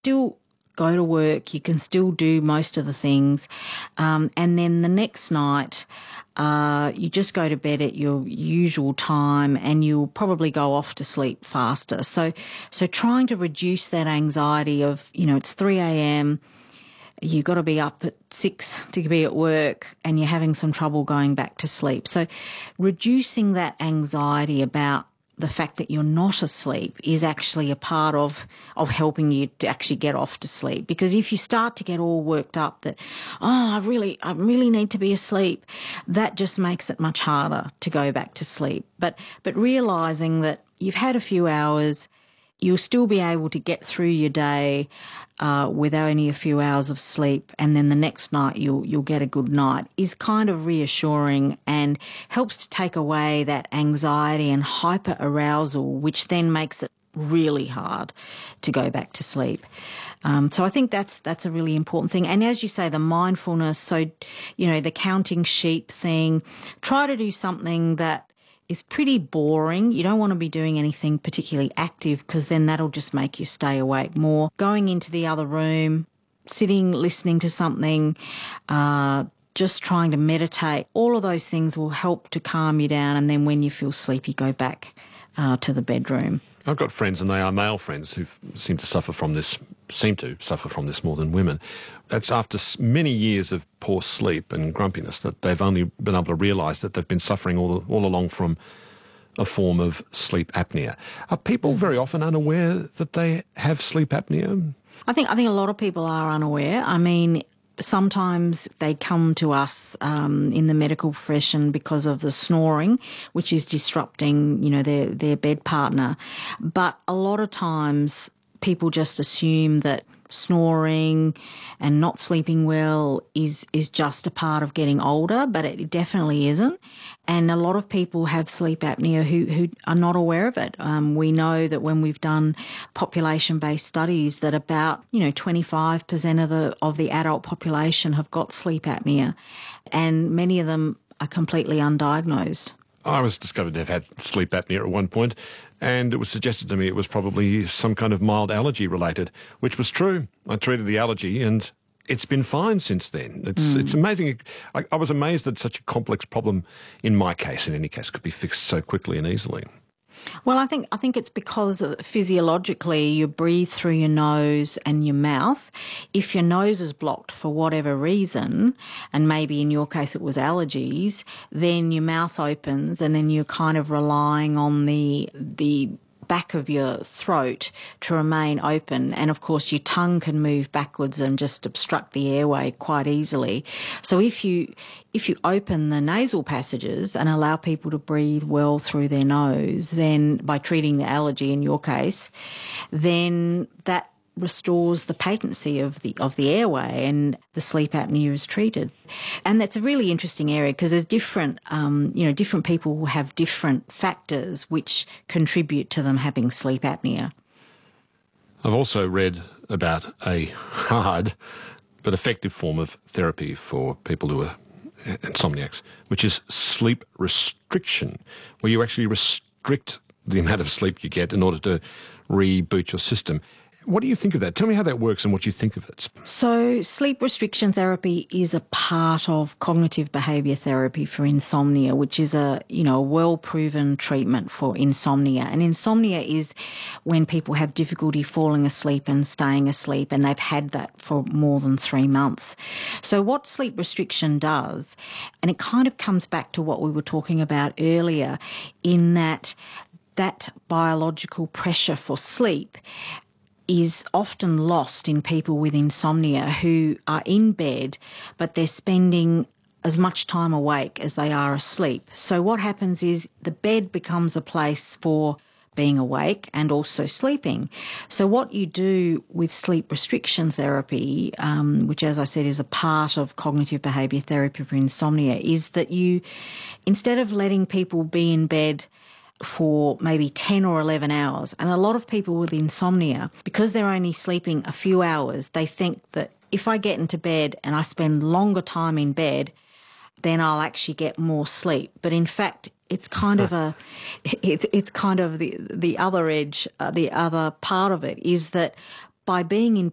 still go to work, you can still do most of the things, and then the next night you just go to bed at your usual time and you'll probably go off to sleep faster. So trying to reduce that anxiety of, it's 3 a.m., you've got to be up at 6 to be at work and you're having some trouble going back to sleep. So reducing that anxiety about the fact that you're not asleep is actually a part of helping you to actually get off to sleep. Because if you start to get all worked up that, I really need to be asleep, that just makes it much harder to go back to sleep. But realising that you've had a few hours, you'll still be able to get through your day with only a few hours of sleep, and then the next night you'll get a good night is kind of reassuring and helps to take away that anxiety and hyper arousal, which then makes it really hard to go back to sleep. So I think that's a really important thing. And as you say, the mindfulness, so, the counting sheep thing, try to do something that is pretty boring. You don't want to be doing anything particularly active because then that'll just make you stay awake more. Going into the other room, sitting, listening to something, just trying to meditate, all of those things will help to calm you down, and then when you feel sleepy, go back to the bedroom. I've got friends, and they are male friends, who seem to suffer from this more than women. It's after many years of poor sleep and grumpiness that they've only been able to realise that they've been suffering all along from a form of sleep apnea. Are people very often unaware that they have sleep apnea? I think a lot of people are unaware. I mean, sometimes they come to us in the medical profession because of the snoring, which is disrupting, their bed partner. But a lot of times people just assume that snoring and not sleeping well is just a part of getting older, but it definitely isn't. And a lot of people have sleep apnea who are not aware of it. We know that when we've done population-based studies that about 25% of the adult population have got sleep apnea, and many of them are completely undiagnosed. I was discovered to have had sleep apnea at one point, and it was suggested to me it was probably some kind of mild allergy related, which was true. I treated the allergy and it's been fine since then. It's amazing. I was amazed that such a complex problem, in my case, in any case, could be fixed so quickly and easily. Well, I think it's because physiologically you breathe through your nose and your mouth. If your nose is blocked for whatever reason, and maybe in your case it was allergies, then your mouth opens and then you're kind of relying on the back of your throat to remain open, and of course your tongue can move backwards and just obstruct the airway quite easily. So if you open the nasal passages and allow people to breathe well through their nose, then by treating the allergy in your case, then that restores the patency of the airway and the sleep apnea is treated. And that's a really interesting area because there's different people who have different factors which contribute to them having sleep apnea. I've also read about a hard but effective form of therapy for people who are insomniacs, which is sleep restriction, where you actually restrict the amount of sleep you get in order to reboot your system. What do you think of that? Tell me how that works and what you think of it. So sleep restriction therapy is a part of cognitive behaviour therapy for insomnia, which is a well-proven treatment for insomnia. And insomnia is when people have difficulty falling asleep and staying asleep, and they've had that for more than 3 months. So what sleep restriction does, and it kind of comes back to what we were talking about earlier, in that biological pressure for sleep is often lost in people with insomnia who are in bed, but they're spending as much time awake as they are asleep. So what happens is the bed becomes a place for being awake and also sleeping. So what you do with sleep restriction therapy, which as I said is a part of cognitive behaviour therapy for insomnia, is that you, instead of letting people be in bed for maybe 10 or 11 hours. And a lot of people with insomnia, because they're only sleeping a few hours, they think that if I get into bed and I spend longer time in bed, then I'll actually get more sleep. But in fact, it's kind of it's kind of the other edge, the other part of it is that by being in